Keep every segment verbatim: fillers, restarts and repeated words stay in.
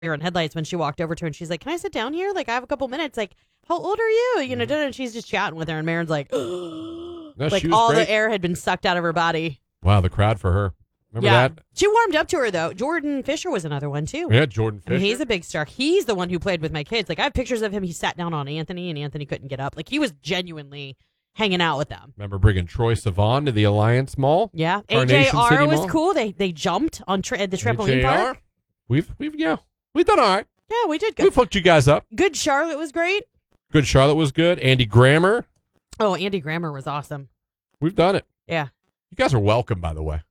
deer in headlights when she walked over to her and she's like, can I sit down here? Like, I have a couple minutes. Like, how old are you? You know, and she's just chatting with her and Marin's like, No, like she was all great. the air had been sucked out of her body. Wow, the crowd for her. Remember yeah. that? She warmed up to her, though. Jordan Fisher was another one, too. Yeah, Jordan I Fisher. mean, he's a big star. He's the one who played with my kids. Like, I have pictures of him. He sat down on Anthony, and Anthony couldn't get up. Like, he was genuinely hanging out with them. Remember bringing Troye Sivan to the Alliance Mall? Yeah. Carnation A J R City was Mall? cool. They they jumped on tra- at the trampoline A J R? park. We've, we've, yeah, we've done all right. Yeah, we did We've good. hooked you guys up. Good Charlotte was great. Good Charlotte was good. Andy Grammer. Oh, Andy Grammer was awesome. We've done it. Yeah. You guys are welcome, by the way.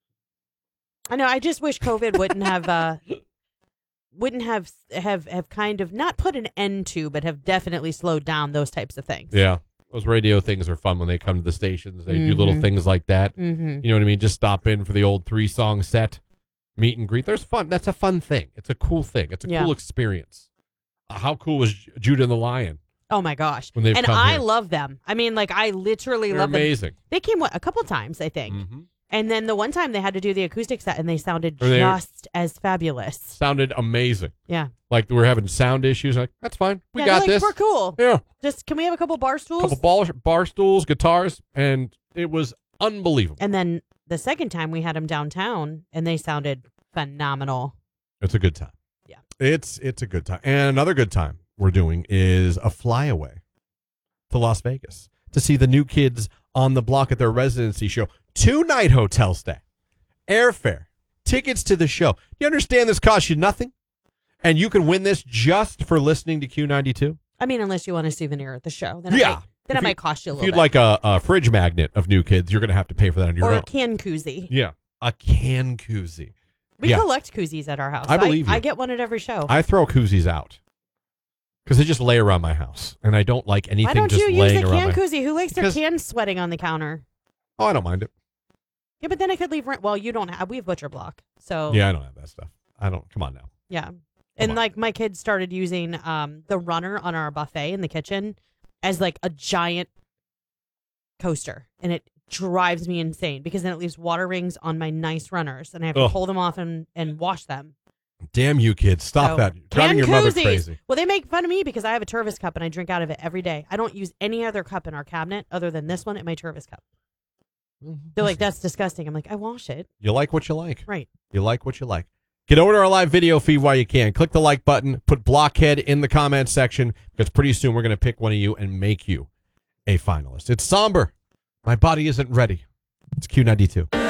I know. I just wish COVID wouldn't have uh, wouldn't have have have kind of not put an end to, but have definitely slowed down those types of things. Yeah. Those radio things are fun when they come to the stations. They do little Mhm. things like that. Mm-hmm. You know what I mean? Just stop in for the old three-song set, meet and greet. There's fun. That's a fun thing. It's a cool thing. It's a Yeah. cool experience. Uh, how cool was J- Judah and the Lion? Oh my gosh! When they've and come I here. love them. I mean, like I literally They're love amazing. them. They came what a couple times, I think. Mm-hmm. And then the one time they had to do the acoustic set, and they sounded Or they- just as fabulous. Sounded amazing. Yeah. Like we were having sound issues. Like, that's fine. We yeah, got they're like, this. We're cool. Yeah. Just can we have a couple bar stools? couple ball, bar stools, guitars, and it was unbelievable. And then the second time we had them downtown, and they sounded phenomenal. It's a good time. Yeah. It's it's a good time. And another good time we're doing is a flyaway to Las Vegas to see the New Kids on the Block at their residency show. Two-night hotel stay, airfare, tickets to the show. You understand this costs you nothing? And you can win this just for listening to Q ninety-two? I mean, unless you want a souvenir at the show, then it Yeah. might, then If it you- might cost you a If little you'd bit. like a, a fridge magnet of New Kids, you're going to have to pay for that on your or own. a can koozie. Yeah. A can koozie. We Yeah. collect koozies at our house. I believe I, you. I get one at every show. I throw koozies out because they just lay around my house, and I don't like anything Why don't just you use laying a around can my koozie? Who likes Because- their cans sweating on the counter? Oh, I don't mind it. Yeah, but then I could leave rent. Well, you don't have. We have Butcher Block, so Yeah, I don't have that stuff. I don't. Come on now. yeah. And on. like my kids started using um the runner on our buffet in the kitchen as like a giant coaster, and it drives me insane because then it leaves water rings on my nice runners, and I have to Ugh. pull them off and, and wash them. Damn you, kids! Stop So, that. Driving can your mother koozies. crazy. Well, they make fun of me because I have a Tervis cup and I drink out of it every day. I don't use any other cup in our cabinet other than this one and my Tervis cup. They're like, that's disgusting. I'm like, I wash it. You like what you like. Right. You like what you like. Get over to our live video feed while you can. Click the like button. Put Blockhead in the comments section because pretty soon we're going to pick one of you and make you a finalist. It's somber. My body isn't ready. It's Q ninety-two.